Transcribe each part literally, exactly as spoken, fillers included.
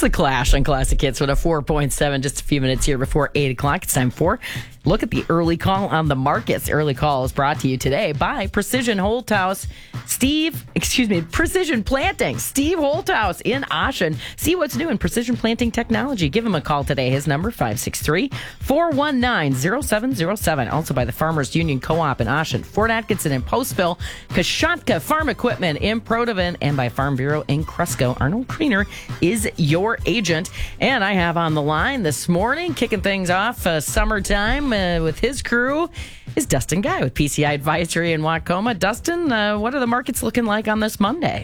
It's the Clash on Classic Hits with a four point seven, just a few minutes here before eight o'clock. It's time for Look at the Early Call on the Markets. Early Call is brought to you today by Precision Holthouse. Steve, excuse me, Precision Planting. Steve Holthouse in Ossian. See what's new in precision planting technology. Give him a call today. His number, five six three, four one nine, zero seven zero seven. Also by the Farmers Union Co-op in Ossian, Fort Atkinson in Postville, Kashatka Farm Equipment in Protivin, and by Farm Bureau in Cresco. Arnold Kriener is your agent. And I have on the line this morning, kicking things off uh, summertime uh, with his crew, is Dustin Guy with P C I Advisory in Wacoma. Dustin, uh, what are the markets looking like on this Monday?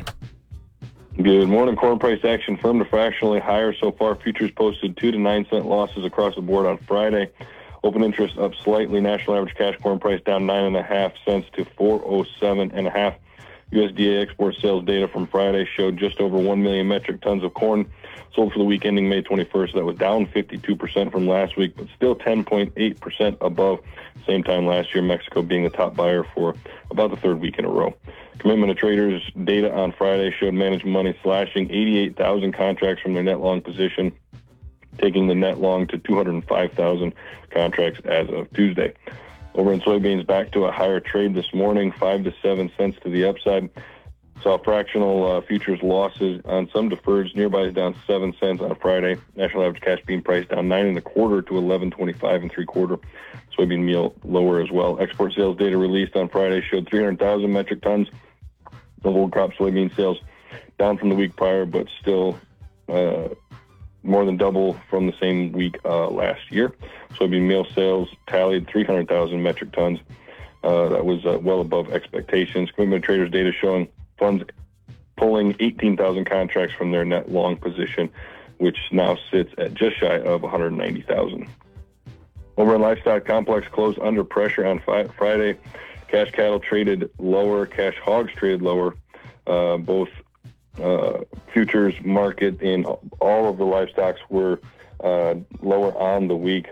Good morning. Corn price action firm to fractionally higher so far. Futures posted two to nine cent losses across the board on Friday. Open interest up slightly. National average cash corn price down nine and a half cents to four oh seven and a half. U S D A export sales data from Friday showed just over one million metric tons of corn sold for the week ending May twenty-first. That was down fifty-two percent from last week, but still ten point eight percent above same time last year. Mexico being the top buyer for about the third week in a row. Commitment of traders data on Friday showed managed money slashing eighty-eight thousand contracts from their net long position, taking the net long to two hundred five thousand contracts as of Tuesday. Over in soybeans, back to a higher trade this morning, five to seven cents to the upside. Saw fractional uh, futures losses on some deferreds. Nearby is down seven cents on Friday. National average cash bean price down nine and a quarter to eleven twenty-five and three quarter. Soybean meal lower as well. Export sales data released on Friday showed three hundred thousand metric tons of old crop soybean sales, down from the week prior, but still uh, more than double from the same week uh, last year. Soybean meal sales tallied three hundred thousand metric tons. Uh, that was uh, well above expectations. Commitment traders data showing funds pulling eighteen thousand contracts from their net long position, which now sits at just shy of one hundred ninety thousand. Over in livestock, complex closed under pressure on fi- Friday. Cash cattle traded lower, cash hogs traded lower. Uh, both uh, futures market in all of the livestocks were uh, lower on the week.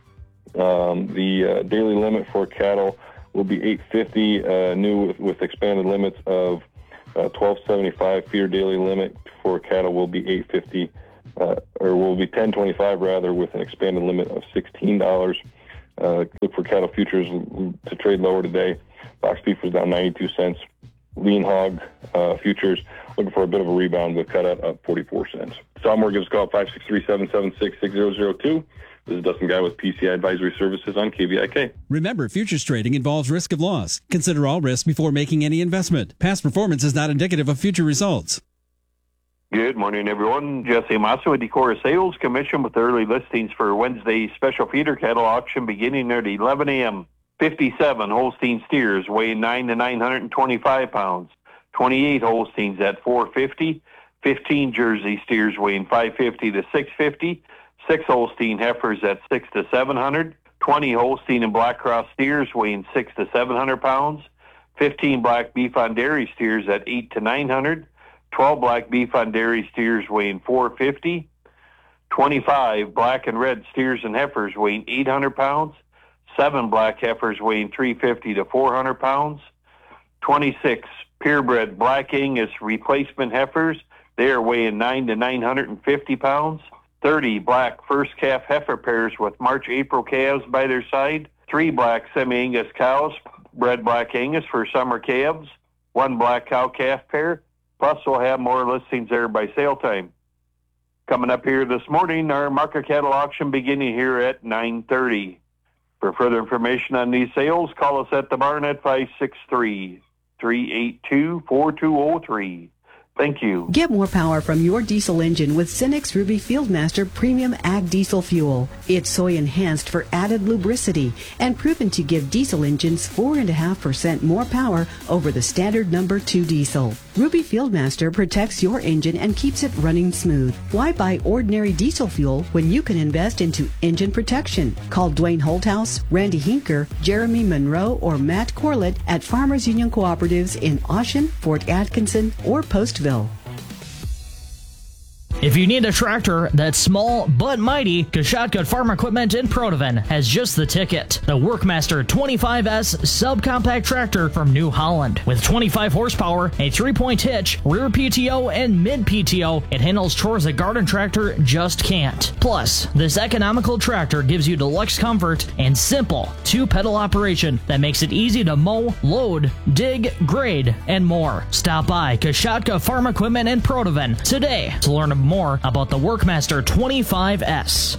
Um, the uh, daily limit for cattle will be eight fifty, uh, new with, with expanded limits of uh, twelve seventy-five. Feeder daily limit for cattle will be eight fifty, uh, or will be ten twenty-five rather, with an expanded limit of sixteen dollars. Uh, look for cattle futures to trade lower today. Box beef was down ninety-two cents. Lean hog uh, futures looking for a bit of a rebound with cutout up forty-four cents. Saw give us a call, five six three, seven seven six, six zero zero two. This is Dustin Guy with P C I Advisory Services on K V I K. Remember, futures trading involves risk of loss. Consider all risks before making any investment. Past performance is not indicative of future results. Good morning, everyone. Jesse Massa with Decorah Sales Commission with early listings for Wednesday's special feeder cattle auction beginning at eleven a.m. fifty-seven Holstein steers weighing nine to nine hundred twenty-five pounds. twenty-eight Holsteins at four fifty. fifteen Jersey steers weighing five fifty to six fifty. six Holstein heifers at six to seven hundred. twenty Holstein and Black Cross steers weighing six to seven hundred pounds. fifteen black beef on dairy steers at eight to nine hundred. twelve black beef on dairy steers weighing four fifty. twenty-five black and red steers and heifers weighing eight hundred pounds. seven black heifers weighing three fifty to four hundred pounds. twenty-six purebred black Angus replacement heifers. They are weighing nine to nine hundred fifty pounds. thirty black first calf heifer pairs with March April calves by their side. Three black semi-Angus cows, bred black Angus for summer calves. One black cow calf pair. Plus, we'll have more listings there by sale time. Coming up here this morning, our market cattle auction beginning here at nine thirty. For further information on these sales, call us at the barn at five six three, three eight two, four two zero three. Thank you. Get more power from your diesel engine with Cenex Ruby Fieldmaster Premium Ag Diesel Fuel. It's soy enhanced for added lubricity and proven to give diesel engines four point five percent more power over the standard number two diesel. Ruby Fieldmaster protects your engine and keeps it running smooth. Why buy ordinary diesel fuel when you can invest into engine protection? Call Dwayne Holthouse, Randy Hinker, Jeremy Monroe, or Matt Corlett at Farmers Union Cooperatives in Ossian, Fort Atkinson, or Postville. If you need a tractor that's small but mighty, Kashatka Farm Equipment in Protoven has just the ticket. The Workmaster twenty-five S subcompact tractor from New Holland. With twenty-five horsepower, a three-point hitch, rear P T O, and mid-P T O, it handles chores a garden tractor just can't. Plus, this economical tractor gives you deluxe comfort and simple two-pedal operation that makes it easy to mow, load, dig, grade, and more. Stop by Kashatka Farm Equipment in Protoven today to learn more more about the Workmaster twenty-five S.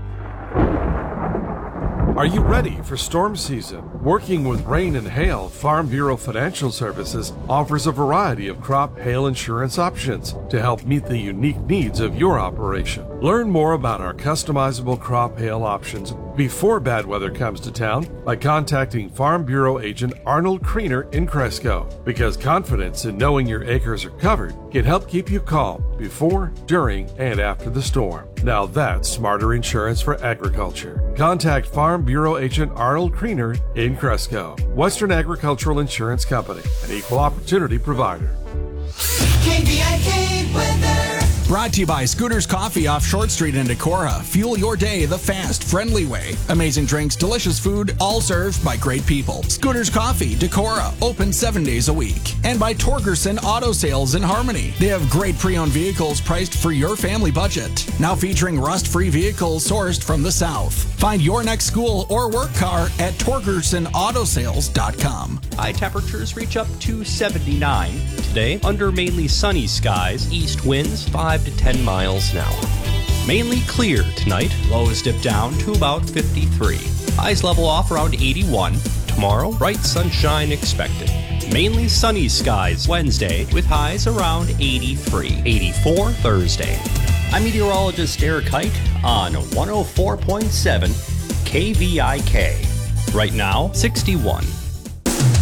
Are you ready for storm season? Working with rain and hail, Farm Bureau Financial Services offers a variety of crop hail insurance options to help meet the unique needs of your operation. Learn more about our customizable crop hail options before bad weather comes to town by contacting Farm Bureau agent Arnold Kriener in Cresco, because confidence in knowing your acres are covered can help keep you calm before, during, and after the storm. Now that's smarter insurance for agriculture. Contact Farm Bureau agent Arnold Kriener in Cresco. Western Agricultural Insurance Company, an equal opportunity provider. K V I K weather. Brought to you by Scooters Coffee off Short Street in Decorah. Fuel your day the fast, friendly way. Amazing drinks, delicious food, all served by great people. Scooters Coffee, Decorah, open seven days a week. And by Torgerson Auto Sales in Harmony. They have great pre-owned vehicles priced for your family budget. Now featuring rust-free vehicles sourced from the South. Find your next school or work car at Torgerson Auto Sales dot com. High temperatures reach up to seventy-nine. Today, under mainly sunny skies, east winds five to ten miles an hour. Mainly clear tonight, lows dip down to about fifty-three. Highs level off around eighty-one. Tomorrow, bright sunshine expected. Mainly sunny skies Wednesday with highs around eighty-three. eighty-four Thursday. I'm meteorologist Eric Height on one oh four point seven K V I K. Right now, sixty-one.